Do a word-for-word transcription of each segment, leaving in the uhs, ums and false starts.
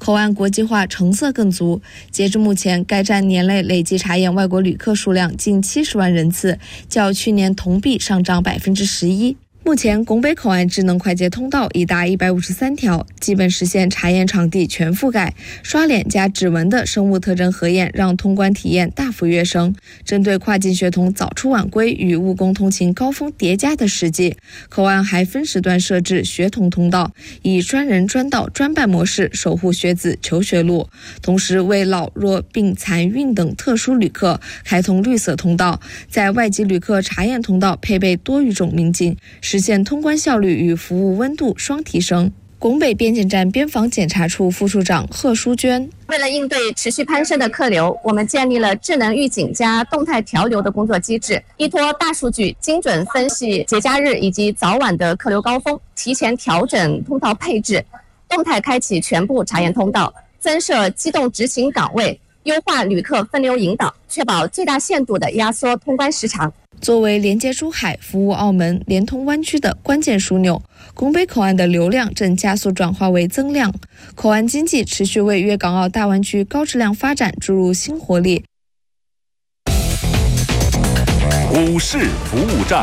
口岸国际化成色更足。截至目前，该站年内累计查验外国旅客数量近七十万人次，较去年同比上涨百分之十一。目前，拱北口岸智能快捷通道已达一百五十三条，基本实现查验场地全覆盖。刷脸加指纹的生物特征核验让通关体验大幅跃升。针对跨境学童早出晚归与务工通勤高峰叠加的实际，口岸还分时段设置学童通道，以专人专道专办模式守护学子求学路，同时为老弱病残孕等特殊旅客开通绿色通道，在外籍旅客查验通道配备多语种民警，实现通关效率与服务温度双提升。拱北边检站边防检查处副处长贺淑娟： 为了应对持续攀升的客流，我们建立了智能预警加动态调流的工作机制，依托大数据精准分析节假日以及早晚的客流高峰，提前调整通道配置，动态开启全部查验通道，增设机动执勤岗位，优化旅客分流引导，确保最大限度的压缩通关时长。 作为连接珠海、服务澳门、连通湾区的关键枢纽，拱北口岸的流量正加速转化为增量，口岸经济持续为粤港澳大湾区高质量发展注入新活力。 股市服务站，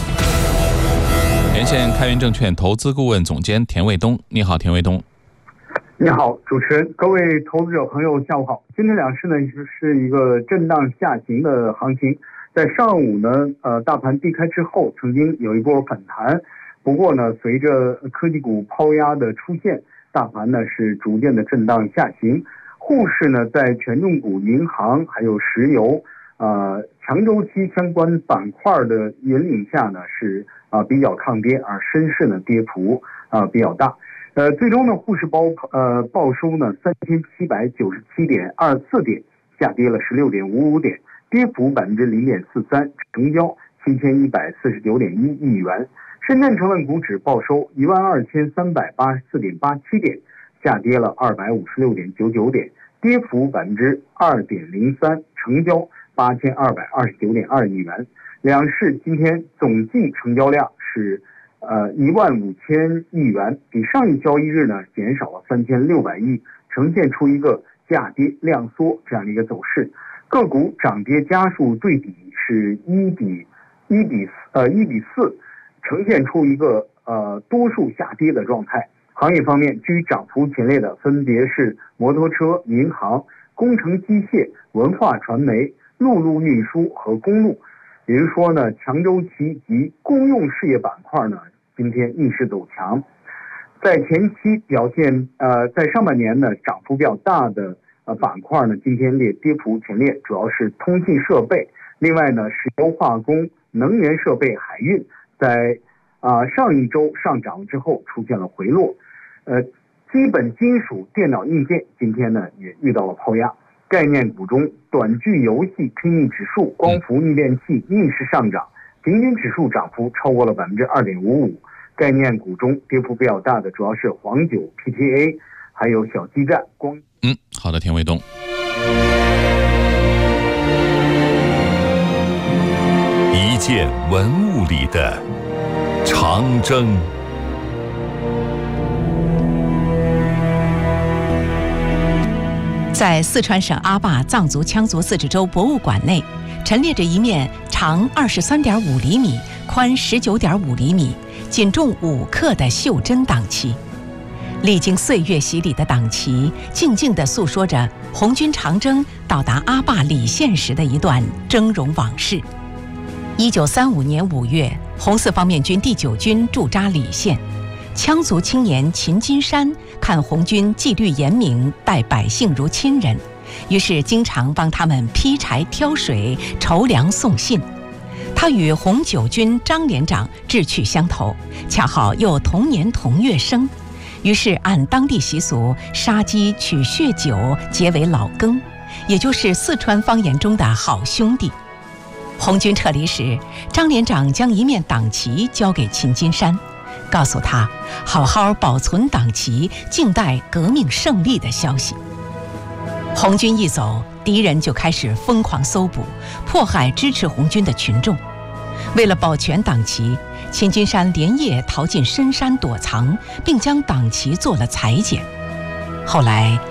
连线开源证券投资顾问总监田卫东。你好，田卫东。 你好，主持人，各位投资者朋友，下午好。今天两市呢是一个震荡下行的行情。在上午呢，呃，大盘低开之后，曾经有一波反弹，不过呢，随着科技股抛压的出现，大盘呢是逐渐的震荡下行。沪市呢，在权重股、银行还有石油、呃强周期相关板块的引领下呢，是啊、呃、比较抗跌，而深市呢跌幅啊、呃、比较大。呃，最终呢，沪市报呃报收呢三千七百九十七点二四点，下跌了十六点五五点。跌幅百分之零点四三，成交七千一百四十九点一亿元。深圳成分股指报收一万二千三百八十四点八七点，下跌了二百五十六点九九点，跌幅百分之二点零三，成交八千二百二十九点二亿元。两市今天总计成交量是呃一万五千亿元，比上一交易日呢减少了三千六百亿，呈现出一个价跌量缩这样的一个走势。个股涨跌家数对比是一比一比呃一比四，呈现出一个呃多数下跌的状态。行业方面，居涨幅前列的分别是摩托车、银行、工程机械、文化传媒、陆路运输和公路。也就是说呢，强周期及公用事业板块呢，今天逆势走强。在前期表现呃，在上半年呢涨幅比较大的。呃，板块呢，今天列跌幅前列，主要是通信设备。另外呢，石油化工、能源设备、海运，在啊、呃、上一周上涨之后出现了回落。呃，基本金属、电脑硬件今天呢也遇到了抛压。概念股中，短剧游戏 P M I 指数、光伏逆变器逆势上涨，平均指数涨幅超过了百分之二点五五。概念股中跌幅比较大的主要是黄酒、P T A， 还有小基站、光。 嗯，好的，田卫东。 一件文物里的长征。 在四川省阿坝藏族羌族自治州博物馆内，陈列着一面长二十三点五厘米、宽十九点五厘米、仅重五克的袖珍党旗。历经岁月洗礼的党旗，静静地诉说着红军长征到达阿坝礼县时的一段峥嵘往事。一九三五年五月，红四方面军第九军驻扎礼县，羌族青年秦金山看红军纪律严明，待百姓如亲人，于是经常帮他们劈柴挑水、筹粮送信。他与红九军张连长志趣相投，恰好又同年同月生，于是按当地习俗杀鸡取血酒结为老羹，也就是四川方言中的好兄弟。红军撤离时，张连长将一面党旗交给秦金山，告诉他好好保存党旗，静待革命胜利的消息。红军一走，敌人就开始疯狂搜捕，迫害支持红军的群众。为了保全党旗，秦金山连夜逃进深山躲藏，并将党旗做了裁剪。后来